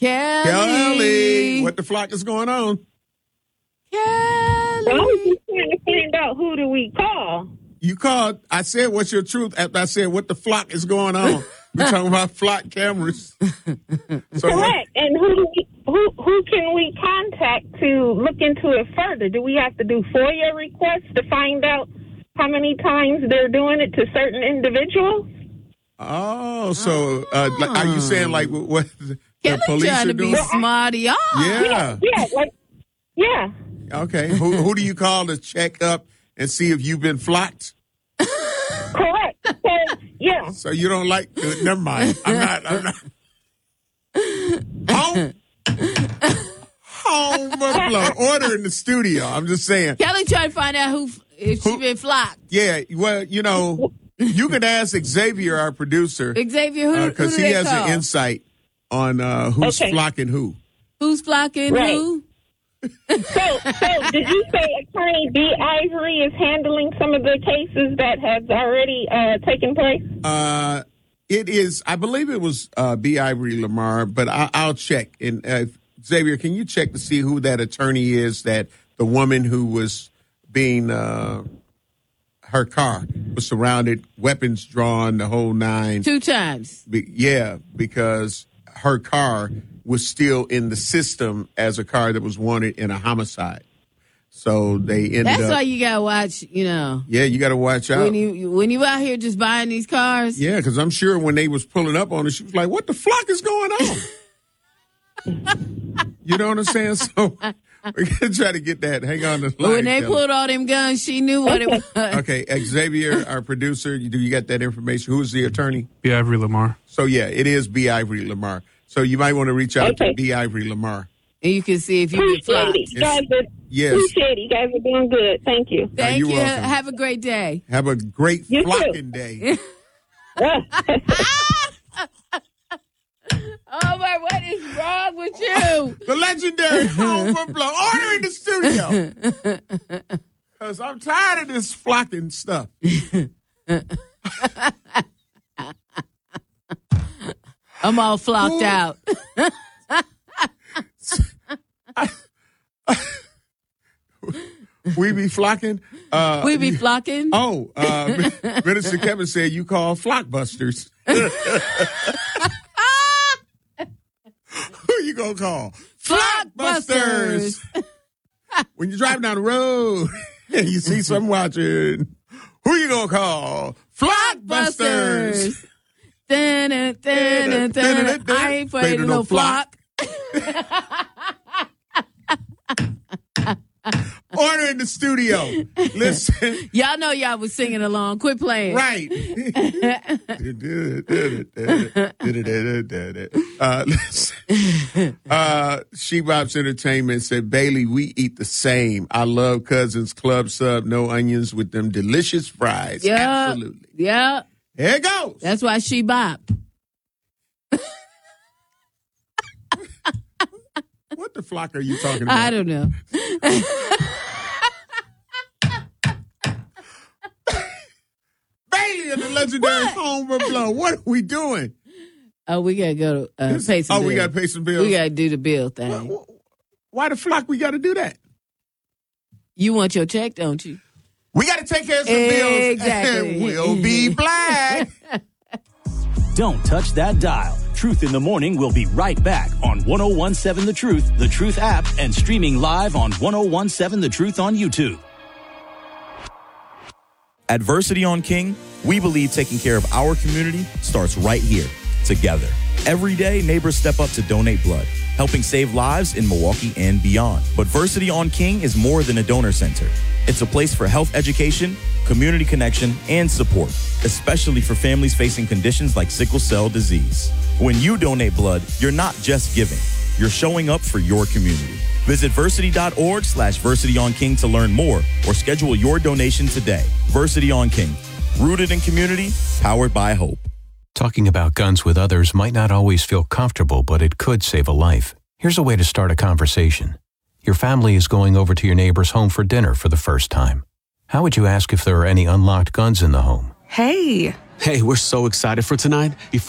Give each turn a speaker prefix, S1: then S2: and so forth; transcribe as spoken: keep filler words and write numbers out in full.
S1: Kelly.
S2: Kelly, what the flock is going on?
S1: Kelly.
S3: Well, I was just trying to find out who do we call.
S2: You called. I said, "What's your truth?" After I said, "What the flock is going on?" We're talking about flock cameras. So
S3: Correct.
S2: what,
S3: And who do we, who who can we contact to look into it further? Do we have to do FOIA requests to find out how many times they're doing it to certain individuals?
S2: oh, so uh, like, are you saying like what the
S1: Kelly
S2: police
S1: trying
S2: are
S1: to be
S2: doing?
S1: smarty. Oh.
S2: Yeah.
S3: Yeah, like yeah.
S2: Okay. Who who do you call to check up and see if you've been flocked?
S3: Correct. So, yeah.
S2: So you don't like? Uh, never mind. I'm not. I'm not. Home. Home blow. Order in the studio. I'm just saying.
S1: Kelly trying to find out who if she
S2: Who-
S1: been flocked.
S2: Yeah. Well, you know, you could ask Xavier, our producer,
S1: Xavier, who, who
S2: because
S1: do
S2: he
S1: they
S2: has
S1: call?
S2: an insight on uh, who's
S3: Okay.
S2: flocking who.
S1: Who's flocking
S3: Right.
S1: who?
S3: So, so did you say Attorney B. Ivory is handling some of the cases that have already uh, taken place?
S2: Uh, it is. I believe it was uh, B. Ivory Lamar, but I, I'll check. And uh, Xavier, can you check to see who that attorney is? That the woman who was being uh, her car was surrounded, weapons drawn, the whole nine.
S1: Two times.
S2: Be, yeah, because her car was still in the system as a car that was wanted in a homicide. So they ended
S1: That's
S2: up.
S1: why you gotta watch, you know,
S2: yeah, you got to watch out.
S1: when you when you out here just buying these cars.
S2: Yeah, because I'm sure when they was pulling up on her, she was like, "What the flock is going on?" You know what I'm saying? So we're gonna try to get that. Hang on to the line.
S1: When they
S2: Kelly.
S1: pulled all them guns, she knew what it was.
S2: Okay, Xavier, our producer, you, do you got that information? Who is the attorney?
S4: B. Ivory Lamar.
S2: So yeah, it is B. Ivory Lamar. So you might want to reach out
S3: Okay.
S2: to B. Ivory Lamar.
S1: And you can see if you get
S3: Appreciate
S1: flocked.
S3: it. You guys are,
S2: Yes.
S3: appreciate it. You guys are doing good. Thank you.
S1: Thank
S2: you're
S1: you.
S2: welcome.
S1: Have a great day.
S2: Have a great
S3: You too.
S2: flocking day.
S1: Oh my, what is wrong with you?
S2: The legendary home for blow. Order in the studio. Because I'm tired of this flocking stuff.
S1: I'm all flocked
S2: Ooh.
S1: out.
S2: We be flocking. Uh,
S1: We be flocking.
S2: Oh, uh, Minister Kevin said you call flockbusters. Who you gonna call?
S1: Flockbusters.
S2: When you're driving down the road and you see someone watching, who you gonna call? Flockbusters.
S1: Dun, dun, dun, dun, dun. I ain't afraid of no flock.
S2: Order in the studio. Listen.
S1: Y'all know y'all was singing along. Quit playing.
S2: Right. uh, listen. Uh, She Bops Entertainment said, Bailey, we eat the same. I love Cousins Club Sub, no onions with them delicious fries.
S1: Yeah.
S2: Absolutely.
S1: Yeah.
S2: Here it goes.
S1: That's why she bop.
S2: What the flock are you talking about?
S1: I don't know.
S2: Bailey and the legendary Homer Blow. What are we doing?
S1: Oh, we gotta go to uh, pay some
S2: Oh,
S1: bills.
S2: we got to pay some bills.
S1: We gotta do the bill thing.
S2: Why, why the flock we got to do that?
S1: You want your check, don't you?
S2: We got to take care of some bills.
S1: Exactly.
S2: And we'll be black.
S5: Don't touch that dial. Truth in the Morning will be right back on one oh one seven The Truth, The Truth app, and streaming live on one oh one seven The Truth on YouTube.
S6: At Versity on King, we believe taking care of our community starts right here, together. Every day, neighbors step up to donate blood, helping save lives in Milwaukee and beyond. But Versity on King is more than a donor center. It's a place for health education, community connection, and support, especially for families facing conditions like sickle cell disease. When you donate blood, you're not just giving, you're showing up for your community. Visit versity.org slash Versity on King to learn more or schedule your donation today. Versity on King, rooted in community, powered by hope.
S7: Talking about guns with others might not always feel comfortable, but it could save a life. Here's a way to start a conversation. Your family is going over to your neighbor's home for dinner for the first time. How would you ask if there are any unlocked guns in the home?
S8: Hey.
S9: Hey, we're so excited for tonight. Before